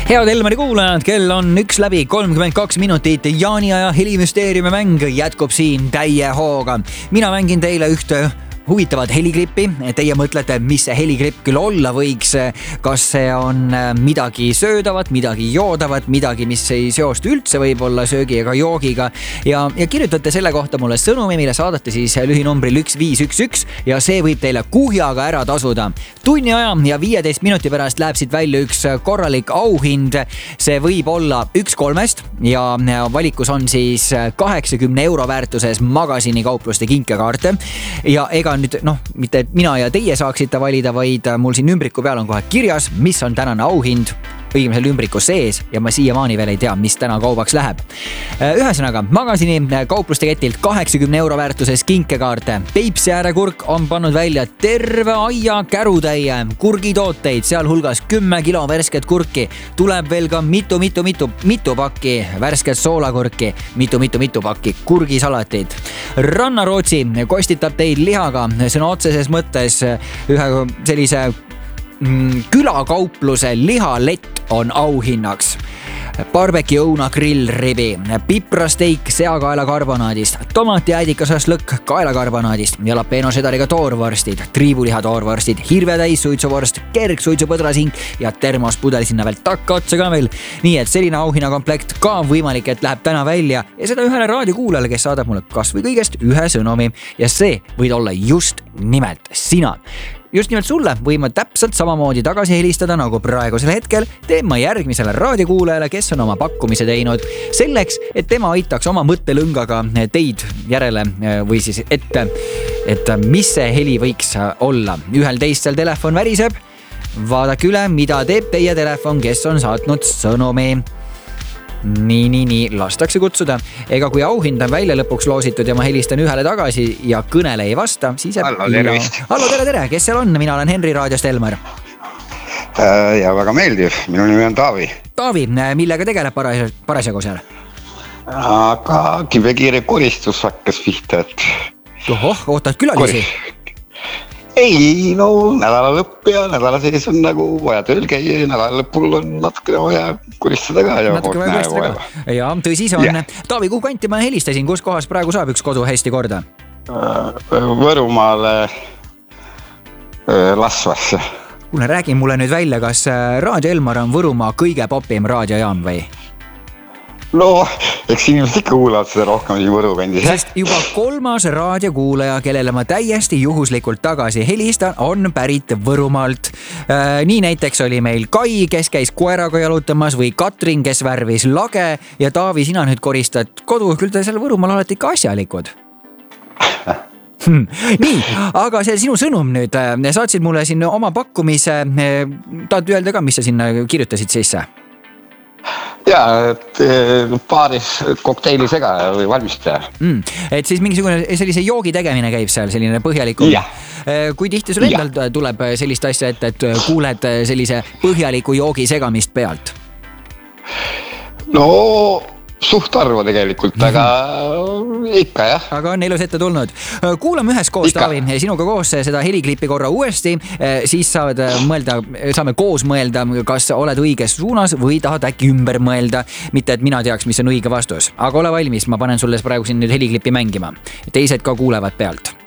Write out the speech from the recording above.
Head Elmari kuulajad, kell on 1:32 Jaaniaja helimüsteeriumi mäng jätkub siin täie hooga. Mina mängin teile ühte huvitavat heliklippi. Teie mõtlete, mis see heliklipp küll olla võiks. Kas see on midagi söödavat, midagi joodavat, midagi, mis ei seostu üldse võib-olla söögi ega joogiga. Ja kirjutate selle kohta mulle sõnumi, mille saadate siis lühinumbril 1511 ja see võib teile kuhjaga ära tasuda. Tunni aja ja 15 minuti pärast läheb siit välja üks korralik auhind. See võib olla üks 3 ja valikus on siis 80 euro väärtuses magasinikaupluste kinkekaarte. Ja ega nüüd, mitte et mina ja teie saaksite valida, vaid mul siin ümbriku peal on kohe kirjas, mis on tänane auhind õigemesel ümbriku sees ja ma siiamaani veel ei tea, mis täna kaubaks läheb. Ühesõnaga, magasini kaupluste ketilt 80 euro väärtuses kinkekaarte. Peipsi äärekurk on pannud välja terve aia kärutäie kurgitooteid, sealhulgas 10 kilo värsket kurki. Tuleb veel ka mitu pakki värsket soolakurki, mitu pakki kurgisalatit. Rannarootsi kostitab teid lihaga sõna otseses mõttes ühe sellise külakaupluse lihalett on auhinnaks. Barbecue õuna grillribi, piprasteik seakaela karbonaadist, tomatiäädikasaslõkk kaelakarbonaadist, jalapeno sedariga toorvorstid, triibuliha toorvorstid, hirvetäis suitsuvorst, kergsuitsupõdrasing ja termospudel sinna veel takka otsa ka veel. Nii et selline auhinnakomplekt ka võimalik, et läheb täna välja ja seda ühele raadiokuulajale, kes saadab mulle kas või kõigest ühe sõnumi ja see võid olla just nimelt sina. Just nimelt sulle võime täpselt samamoodi tagasi helistada, nagu praegusel hetkel teen ma järgmisele raadiokuulajale, kes on oma pakkumise teinud selleks, et tema aitaks oma mõttelõngaga teid järele või siis ette, et mis see heli võiks olla. Ühel teistel telefon väriseb. Vaadake üle, mida teeb teie telefon, kes on saatnud sõnumi. Nii, lastakse kutsuda. Ega kui auhind on välja lõpuks loositud ja ma helistan ühele tagasi ja kõnele ei vasta, siis Hallo, tervist. Hallo, tere, kes seal on? Mina olen Henri raadiost Elmar. Ja väga meeldiv, minu nimi on Taavi. Taavi, millega tegeleb parasjagu seal? Aga kibekiire koristus hakkas pihta, et... Ootad külalisi? Ei, nädala lõpp ja nädala sees on nagu vaja tööl käia ja nädala lõpul on natuke vaja koristada ka. Ja tõsi see on. Yeah. Taavi, kuhu kanti ma helistasin? Kus kohas praegu saab üks kodu hästi korda? Võrumaale Lasvasse. Kuule, räägi mulle nüüd välja, kas Raadio Elmar on Võrumaa kõige popim raadiojaam või? Eks inimesed ikka kuulavad seda rohkem siin Võru kandis. Sest juba 3. raadiokuulaja, kellele ma täiesti juhuslikult tagasi helistan, on pärit Võrumaalt. Nii näiteks oli meil Kai, kes käis koeraga jalutamas või Katrin, kes värvis lage ja Taavi, sina nüüd koristad kodu, küll te seal Võrumaal olete ikka asjalikud. Nii, aga see sinu sõnum nüüd, saatsid mulle siin oma pakkumise, tahad öelda ka, mis sa sinna kirjutasid sisse? Jaa, et paaris kokteili sega või valmistaja. Et siis mingisugune sellise joogi tegemine käib seal, selline põhjalikum. Ja. Kui tihti sul endal tuleb sellist asja, et kuuled sellise põhjaliku joogi segamist pealt? Suht arvu tegelikult, aga ikka jah. Aga on elus ette tulnud. Kuulame ühes koos, Taavi, sinuga koos seda heliklippi korra uuesti, siis saame koos mõelda, kas oled õiges suunas või tahad äkki ümber mõelda. Mitte, et mina teaks, mis on õige vastus. Aga ole valmis, ma panen sulle praegu siin nüüd heliklippi mängima. Teised ka kuulevad pealt.